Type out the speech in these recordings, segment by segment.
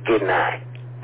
Good night.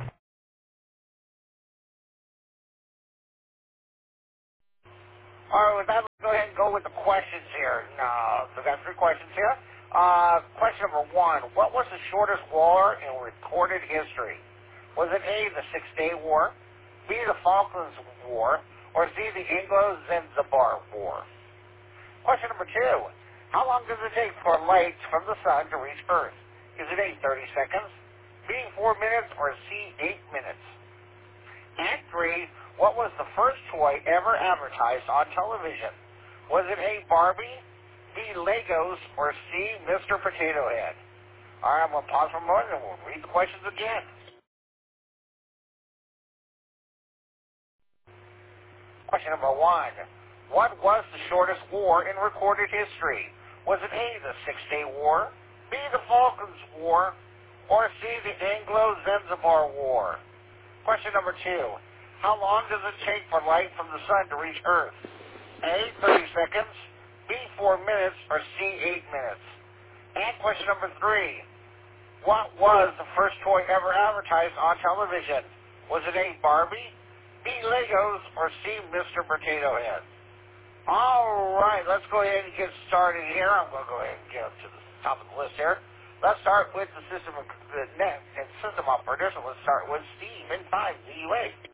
All right, with that, let's go ahead and go with the questions here. So we've got 3 questions here. Question number 1, what was the shortest war in recorded history? Was it A, the Six-Day War, B, the Falklands War, or C, the Anglo-Zanzibar War? Question number 2, how long does it take for light from the sun to reach Earth? Is it A, 30 seconds, B, 4 minutes, or C, 8 minutes? And 3, what was the first toy ever advertised on television? Was it A, Barbie, B, Legos, or C, Mr. Potato Head? All right, I'm going to pause for a moment and we'll read the questions again. Question number 1, what was the shortest war in recorded history? Was it A, the Six-Day War, B, the Falklands War, or C, the Anglo-Zanzibar War? Question number 2, how long does it take for light from the sun to reach Earth? A, 30 seconds, B, 4 minutes, or C, 8 minutes? And question number 3, what was the first toy ever advertised on television? Was it A, Barbie, B, Legos, or C, Mr. Potato Head? All right, let's go ahead and get started here. I'm going to go ahead and get up to the top of the list here. Let's start with the system of the net and system operator. So let's start with Steve in 5 DUA.